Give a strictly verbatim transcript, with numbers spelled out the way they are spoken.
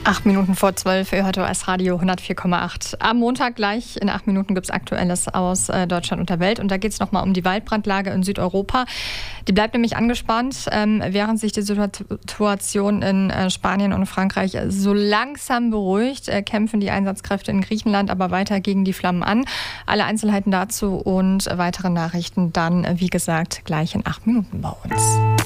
Acht Minuten vor zwölf, ihr hört O S Radio hundertvier Komma acht. Am Montag gleich in acht Minuten gibt es Aktuelles aus äh, Deutschland und der Welt. Und da geht es nochmal um die Waldbrandlage in Südeuropa. Die bleibt nämlich angespannt, ähm, während sich die Situation in äh, Spanien und Frankreich so langsam beruhigt, äh, kämpfen die Einsatzkräfte in Griechenland aber weiter gegen die Flammen an. Alle Einzelheiten dazu und weitere Nachrichten dann, wie gesagt, gleich in acht Minuten bei uns.